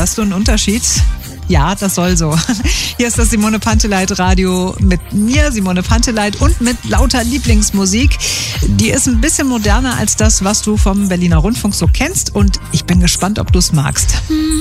Hörst du einen Unterschied? Ja, das soll so. Hier ist das Simone Panteleit Radio mit mir, Simone Panteleit, und mit lauter Lieblingsmusik. Die ist ein bisschen moderner als das, was du vom Berliner Rundfunk so kennst, und ich bin gespannt, ob du es magst.